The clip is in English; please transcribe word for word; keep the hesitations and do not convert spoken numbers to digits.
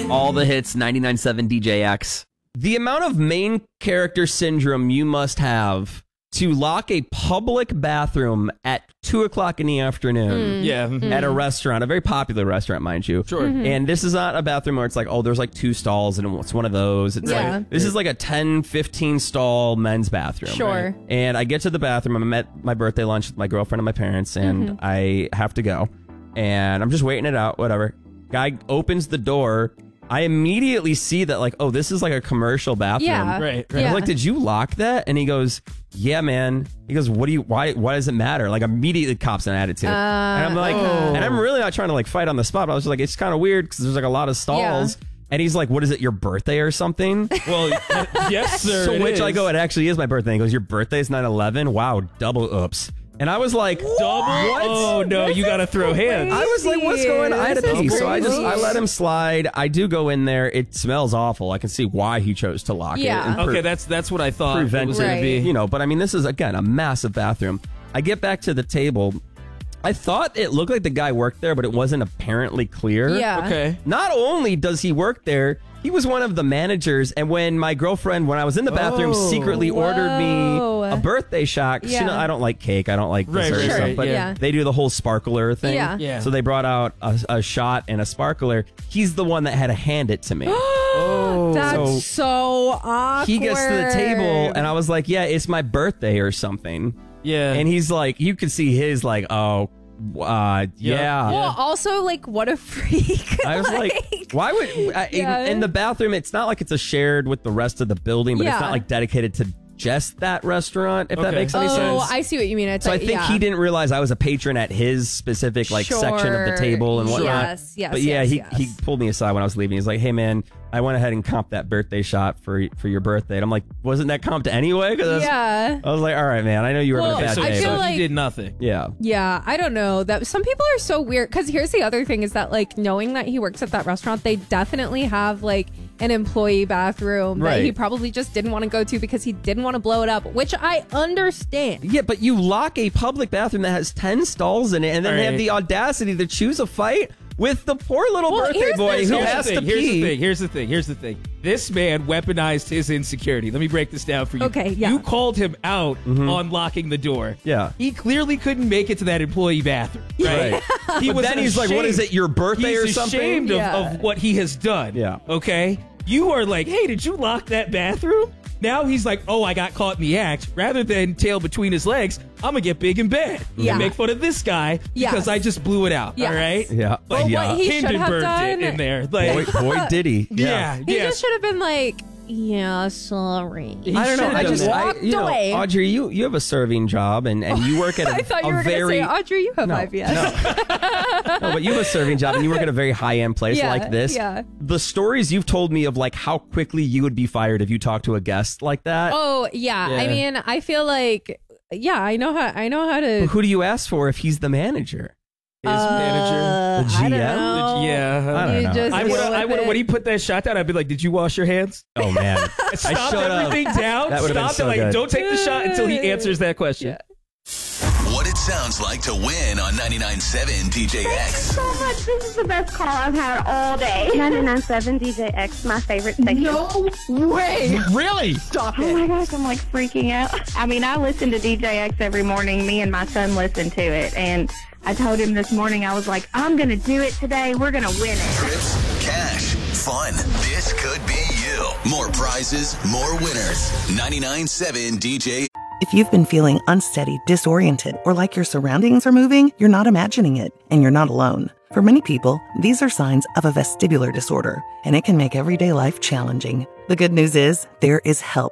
All the hits, ninety-nine point seven D J X. The amount of main character syndrome you must have to lock a public bathroom at two o'clock in the afternoon Mm. Yeah. Mm-hmm. at a restaurant, a very popular restaurant, mind you. Sure. Mm-hmm. And this is not a bathroom where it's like, oh, there's like two stalls and it's one of those. It's Yeah. like, this is like a ten, fifteen stall men's bathroom. Sure. And I get to the bathroom. I'm at my birthday lunch with my girlfriend and my parents, and Mm-hmm. I have to go. And I'm just waiting it out, whatever. Guy opens the door. I immediately see that, like, oh, this is like a commercial bathroom. Yeah. Right, right. I'm Yeah. like, did you lock that? And he goes, yeah, man. He goes, what do you, why, why does it matter? Like, immediately cops an attitude. Uh, and I'm like, oh. and I'm really not trying to like fight on the spot, but I was just like, it's kind of weird because there's like a lot of stalls. And he's like, what is it, your birthday or something? Well, yes, sir. So it which is. I go, it actually is my birthday. He goes, your birthday's nine eleven? Wow, double oops. And I was like, Double? what? Oh, no, This you got to is throw hands. I was like, what's going on? I had to This is pee. So I just, crazy. I let him slide. I do go in there. It smells awful. I can see why he chose to lock Yeah. it. and pre- Okay, that's that's what I thought it prevent was it, going Right. to be. you know, but I mean, this is, again, a massive bathroom. I get back to the table. I thought it looked like the guy worked there, but it wasn't apparently clear. Yeah. Okay. Not only does he work there, he was one of the managers. And when my girlfriend, when I was in the bathroom, Oh. secretly ordered me Whoa. a birthday shot. 'Cause, Yeah. You know, I don't like cake. I don't like Right, dessert right, stuff. right, But yeah. they do the whole sparkler thing. Yeah. Yeah. So they brought out a, a shot and a sparkler. He's the one that had to hand it to me. Oh. That's So so, awkward. He gets to the table, and I was like, yeah, it's my birthday or something. Yeah. And he's like, you could see his like, oh, uh, yeah. Well, also, like, what a freak. I was like, why would I, Yeah. in, in the bathroom? It's not like it's a shared with the rest of the building, but Yeah. it's not like dedicated to just that restaurant. If that Okay. makes any Oh, sense. I see what you mean. It's So I like, think yeah. he didn't realize I was a patron at his specific like section of the Sure. table and whatnot. Yes, yes, But yeah, yes, he yes. he pulled me aside when I was leaving. He's like, "Hey man, I went ahead and comped that birthday shot for for your birthday." And I'm like, "Wasn't that comped anyway?" Because Yeah. I was like, "All right, man, I know you were Well, having a bad so, I day." feel but- like- he did nothing. yeah. Yeah, I don't know. That some people are so weird because here's the other thing is that like knowing that he works at that restaurant, they definitely have like an employee bathroom Right. that he probably just didn't want to go to because he didn't want to blow it up, which I understand. Yeah, but you lock a public bathroom that has ten stalls in it and then All have right. the audacity to choose a fight with the poor little Well, birthday here's boy the who thing. has the to thing, here's pee. the thing. Here's the thing. Here's the thing. This man weaponized his insecurity. Let me break this down for you. Okay, yeah. You called him out on locking the door. Mm-hmm. Yeah. He clearly couldn't make it to that employee bathroom. Right. Right. He But was then he's like, "What is it, your birthday he's or something?" ashamed of, Yeah. of what he has done. Yeah. Okay. You are like, hey, did you lock that bathroom? Now he's like, oh, I got caught in the act. Rather than tail between his legs, I'm gonna get big and bad Yeah. and make fun of this guy Yes. because I just blew it out. Yes. All right. Yeah. But yeah. what he should have Hindenburg done- did in there. Like, boy, boy did he. yeah. He yeah. just should have been like, yeah, sorry. He I don't know. should've I done just, that. I, Walked you know, away. Audrey, you, you have a serving job and, and you work at a, I thought you a were going to very say, Audrey, you have no, I B S. no, no, but you have a serving job and you work at a very high end place Yeah, like this. yeah. The stories you've told me of like how quickly you would be fired if you talked to a guest like that. Oh, yeah. I Yeah. mean, I feel like, yeah, I know how, I know how to. But who do you ask for if he's the manager? His manager. Uh, The I don't G M? know. Yeah. I don't You know. just I deal would. I with would. it. When he put that shot down, I'd be like, "Did you wash your hands? Oh man, Stop I showed up. everything down. That would've been Stop so it. Like, good. don't take the shot until he answers that question." What it sounds like to win on ninety-nine point seven D J X. So much. This is the best call I've had all day. ninety-nine point seven D J X, my favorite station. No way. Really? Stop Oh it. my gosh, I'm like freaking out. I mean, I listen to D J X every morning. Me and my son listen to it. And I told him this morning, I was like, I'm going to do it today. We're going to win it. Trips, cash, fun. This could be you. More prizes, more winners. ninety-nine point seven D J. If you've been feeling unsteady, disoriented, or like your surroundings are moving, you're not imagining it, and you're not alone. For many people, these are signs of a vestibular disorder, and it can make everyday life challenging. The good news is, there is help